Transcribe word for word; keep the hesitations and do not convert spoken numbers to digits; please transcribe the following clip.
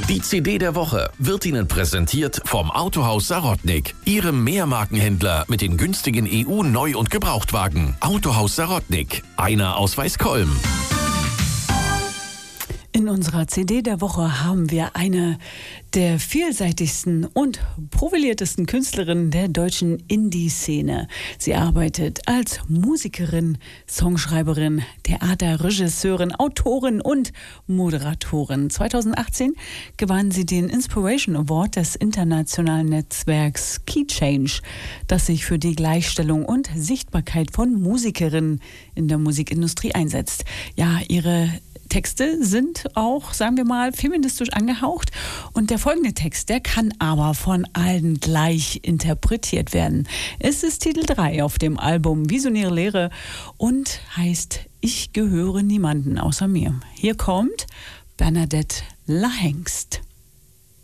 Die C D der Woche wird Ihnen präsentiert vom Autohaus Sarotnik, Ihrem Mehrmarkenhändler mit den günstigen E U-Neu- und Gebrauchtwagen. Autohaus Sarotnik, einer aus Weißkolm. In unserer C D der Woche haben wir eine der vielseitigsten und profiliertesten Künstlerinnen der deutschen Indie-Szene. Sie arbeitet als Musikerin, Songschreiberin, Theaterregisseurin, Autorin und Moderatorin. zweitausendachtzehn gewann sie den Inspiration Award des internationalen Netzwerks Key Change, das sich für die Gleichstellung und Sichtbarkeit von Musikerinnen in der Musikindustrie einsetzt. Ja, ihre Texte sind auch, sagen wir mal, feministisch angehaucht. Und der folgende Text, der kann aber von allen gleich interpretiert werden. Es ist Titel drei auf dem Album Visionäre Lehre und heißt Ich gehöre niemanden außer mir. Hier kommt Bernadette Lahengst.